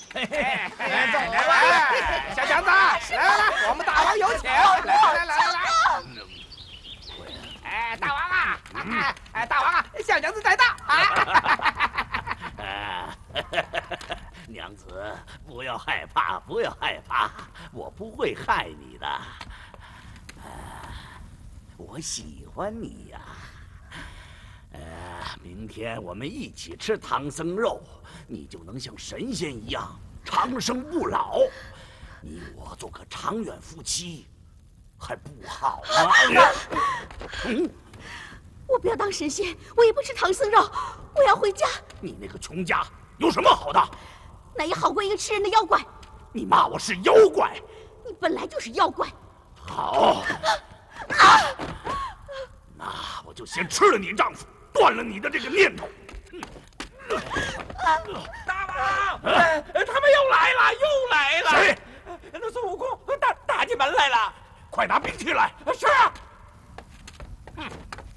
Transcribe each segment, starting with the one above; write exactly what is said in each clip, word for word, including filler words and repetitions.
哎，走吧，小强子，来来来，我们大王有请，来来来来来。哎，大王啊，哎，大王啊，小娘子在到啊！娘子，不要害怕，不要害怕，我不会害你的。啊，我喜欢你呀。呃，明天我们一起吃唐僧肉，你就能像神仙一样长生不老。你我做个长远夫妻，还不好吗？ 嗯，我不要当神仙，我也不吃唐僧肉，我要回家。 你那个穷家有什么好的？ 那也好过一个吃人的妖怪。 你骂我是妖怪？ 你本来就是妖怪。 好，啊、那我就先吃了你丈夫，断了你的这个念头。 大王，呃，他们又来了，又来了。 谁？ 那孙悟空打打进门来了。 快拿兵器来！ 是啊。嗯。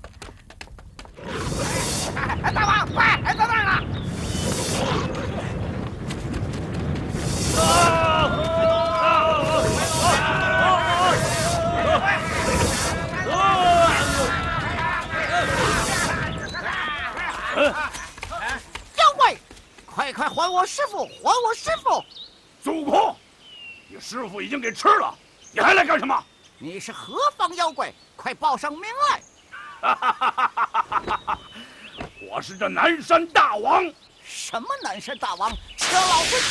哎，大王，快，哎，到那儿了。 妖怪，快快还我师傅！还我师傅！ 孙悟空，你师傅已经给吃了，你还来干什么？ 你是何方妖怪？快报上名来！ 我是这南山大王。 什么南山大王？吃了老孙